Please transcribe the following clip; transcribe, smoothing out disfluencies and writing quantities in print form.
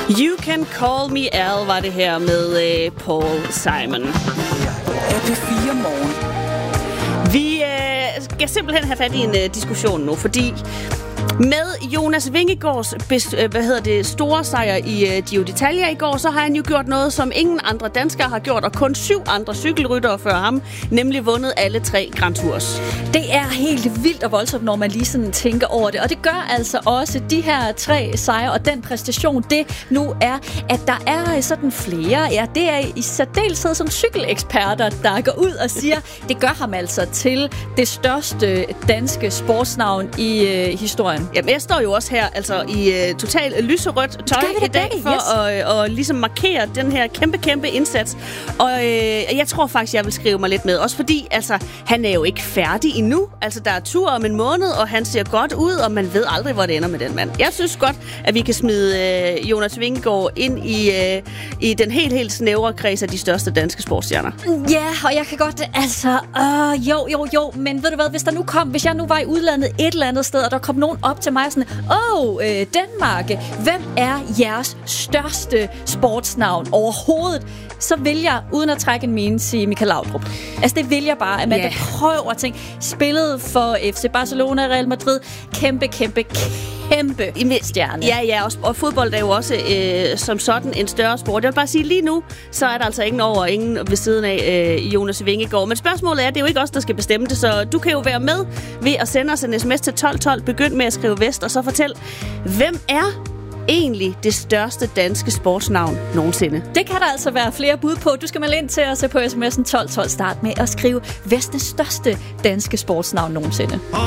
You Can Call Me Al var det her med Paul Simon. AP4 Morgen. Vi skal simpelthen have fat i en diskussion nu, fordi med Jonas Vingegaards store sejr i Giro d'Italia i går, så har han jo gjort noget, som ingen andre danskere har gjort, og kun 7 andre cykelryttere før ham, nemlig vundet alle 3 Grand Tours. Det er helt vildt og voldsomt, når man lige sådan tænker over det. Og det gør altså også de her 3 sejre og den præstation, det nu er, at der er sådan flere, ja, det er i særdeleshed som cykeleksperter, der går ud og siger, det gør ham altså til det største danske sportsnavn i historien. Jamen, jeg står jo også her altså i totalt lyserødt tøj i dag for at ligesom markere den her kæmpe indsats. Og jeg tror faktisk, jeg vil skrive mig lidt med. Også fordi, altså, han er jo ikke færdig endnu. Altså, der er tur om en måned, og han ser godt ud, og man ved aldrig, hvor det ender med den mand. Jeg synes godt, at vi kan smide Jonas Vingegaard ind i den helt snævre kreds af de største danske sportsstjerner. Ja, og jeg kan godt, altså, jo, men ved du hvad, hvis jeg nu var i udlandet et eller andet sted, og der kom nogen op til mig sådan, Danmark, hvem er jeres største sportsnavn overhovedet? Så vil jeg, uden at trække en mine, sige Michael Laudrup. Altså, det vil jeg bare, at man kan prøve at tænke, spillet for FC Barcelona og Real Madrid, kæmpe stjerne. Ja, og fodbold er jo også som sådan en større sport. Jeg vil bare sige, lige nu, så er der altså ingen over og ingen ved siden af Jonas Vingegaard. Men spørgsmålet er, det er jo ikke os, der skal bestemme det, så du kan jo være med ved at sende os en sms til 1212. Begynd med at skrive Vest, og så fortæl, hvem er egentlig det største danske sportsnavn nogensinde? Det kan der altså være flere bud på. Du skal melde ind til os på sms'en 1212. Start med at skrive Vestens største danske sportsnavn nogensinde.